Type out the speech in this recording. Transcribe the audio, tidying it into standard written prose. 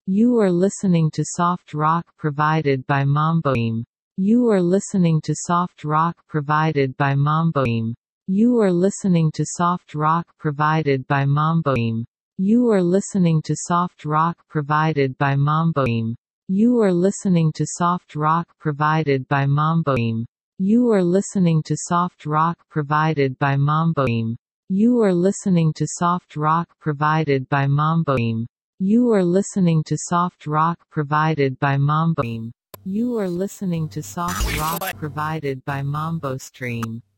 You are listening to soft rock provided by Mamboim. You are listening to soft rock provided by Mamboim. You are listening to soft rock provided by Mamboim. You are listening to soft rock provided by Mamboim. You are listening to soft rock provided by Mamboim. You are listening to soft rock provided by Mamboim. You are listening to soft rock provided by Mamboim. You are listening to soft rock provided by Mamboim. You are listening to soft rock provided by Mambo Stream.